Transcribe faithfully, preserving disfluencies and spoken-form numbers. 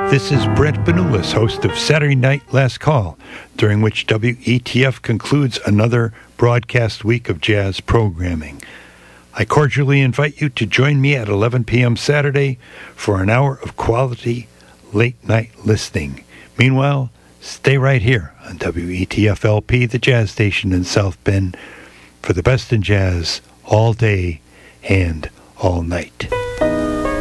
This is Brent Benulis, host of Saturday Night Last Call, during which W E T F concludes another broadcast week of jazz programming. I cordially invite you to join me at eleven p.m. Saturday for an hour of quality late-night listening. Meanwhile, stay right here on W E T F L P, the jazz station in South Bend, for the best in jazz all day and all night.